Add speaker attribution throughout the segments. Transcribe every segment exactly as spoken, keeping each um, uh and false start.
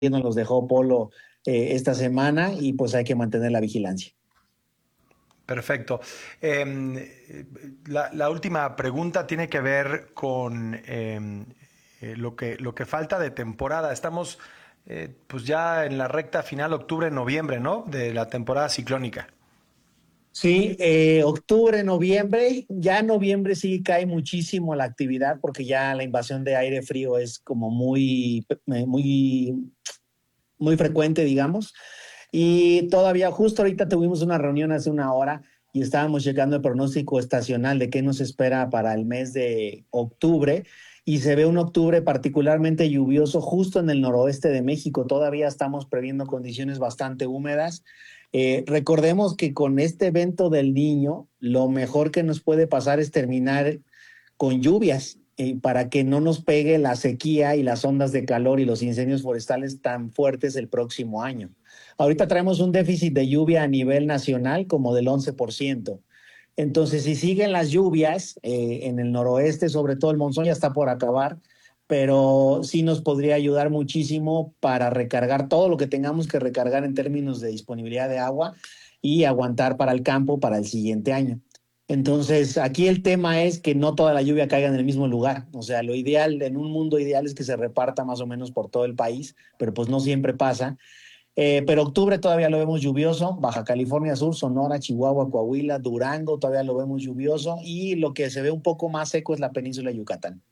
Speaker 1: nos los dejó Polo eh, esta semana y pues hay que mantener la vigilancia.
Speaker 2: Perfecto. Eh, la, la última pregunta tiene que ver con eh, eh, lo que, lo que falta de temporada. Estamos eh, pues ya en la recta final, octubre, noviembre, ¿no? De la temporada ciclónica.
Speaker 1: Sí, eh, octubre, noviembre, ya en noviembre sí cae muchísimo la actividad porque ya la invasión de aire frío es como muy, eh, muy, muy frecuente, digamos. Y todavía, justo ahorita tuvimos una reunión hace una hora y estábamos checando el pronóstico estacional de qué nos espera para el mes de octubre. Y se ve un octubre particularmente lluvioso justo en el noroeste de México. Todavía estamos previendo condiciones bastante húmedas. Eh, recordemos que con este evento del Niño, lo mejor que nos puede pasar es terminar con lluvias eh, para que no nos pegue la sequía y las ondas de calor y los incendios forestales tan fuertes el próximo año. Ahorita traemos un déficit de lluvia a nivel nacional como del once por ciento. Entonces, si siguen las lluvias eh, en el noroeste, sobre todo el monzón ya está por acabar, pero sí nos podría ayudar muchísimo para recargar todo lo que tengamos que recargar en términos de disponibilidad de agua y aguantar para el campo para el siguiente año. Entonces, aquí el tema es que no toda la lluvia caiga en el mismo lugar. O sea, lo ideal, en un mundo ideal, es que se reparta más o menos por todo el país, pero pues no siempre pasa. Eh, pero octubre todavía lo vemos lluvioso, Baja California Sur, Sonora, Chihuahua, Coahuila, Durango, todavía lo vemos lluvioso y lo que se ve un poco más seco es la península de Yucatán.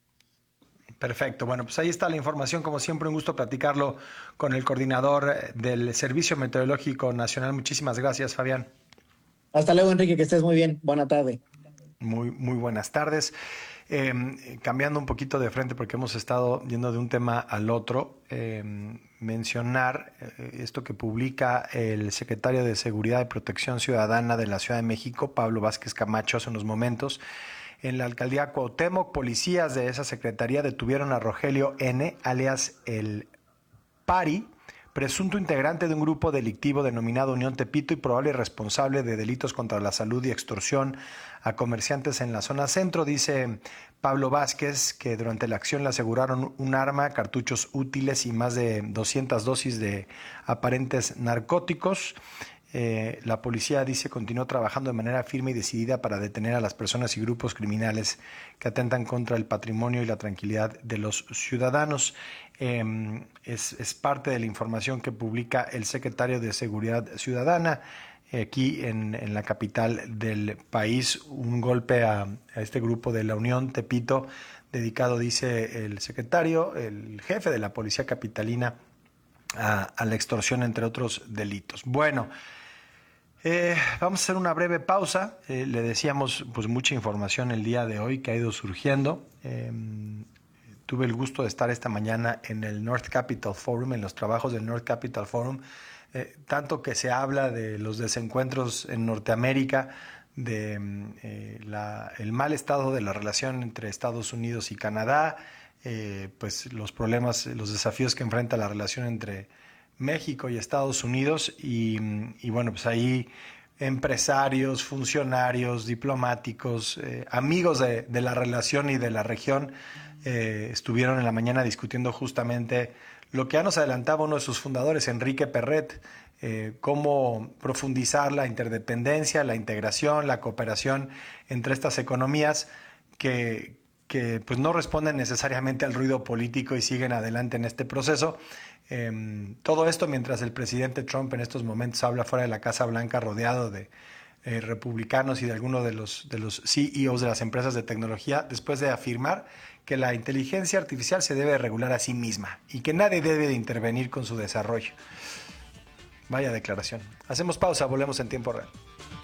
Speaker 2: Perfecto. Bueno, pues ahí está la información. Como siempre, un gusto platicarlo con el coordinador del Servicio Meteorológico Nacional. Muchísimas gracias, Fabián.
Speaker 1: Hasta luego, Enrique, que estés muy bien. Buena tarde.
Speaker 2: Muy, muy buenas tardes. Eh, cambiando un poquito de frente porque hemos estado yendo de un tema al otro, eh, mencionar eh, esto que publica el secretario de Seguridad y Protección Ciudadana de la Ciudad de México, Pablo Vázquez Camacho, hace unos momentos. En la alcaldía Cuauhtémoc, policías de esa secretaría detuvieron a Rogelio N., alias el Pari, presunto integrante de un grupo delictivo denominado Unión Tepito y probable responsable de delitos contra la salud y extorsión a comerciantes en la zona centro. Dice Pablo Vázquez que durante la acción le aseguraron un arma, cartuchos útiles y más de doscientas dosis de aparentes narcóticos. Eh, la policía, dice, continuó trabajando de manera firme y decidida para detener a las personas y grupos criminales que atentan contra el patrimonio y la tranquilidad de los ciudadanos. Eh, es, es parte de la información que publica el secretario de Seguridad Ciudadana eh, aquí en, en la capital del país. Un golpe a, a este grupo de la Unión Tepito, dedicado, dice el secretario, el jefe de la policía capitalina, a, a la extorsión, entre otros delitos. Bueno, Eh, vamos a hacer una breve pausa. Eh, le decíamos pues mucha información el día de hoy que ha ido surgiendo. Eh, tuve el gusto de estar esta mañana en el North Capital Forum, en los trabajos del North Capital Forum, eh, tanto que se habla de los desencuentros en Norteamérica, de eh, la, el mal estado de la relación entre Estados Unidos y Canadá, eh, pues los problemas, los desafíos que enfrenta la relación entre México y Estados Unidos y, y bueno, pues ahí empresarios, funcionarios, diplomáticos, eh, amigos de, de la relación y de la región eh, estuvieron en la mañana discutiendo justamente lo que ya nos adelantaba uno de sus fundadores, Enrique Perret, eh, cómo profundizar la interdependencia, la integración, la cooperación entre estas economías que, que pues no responden necesariamente al ruido político y siguen adelante en este proceso. Eh, todo esto mientras el presidente Trump en estos momentos habla fuera de la Casa Blanca rodeado de eh, republicanos y de algunos de los, de los C E Os de las empresas de tecnología, después de afirmar que la inteligencia artificial se debe regular a sí misma y que nadie debe de intervenir con su desarrollo. Vaya declaración. Hacemos pausa, volvemos en tiempo real.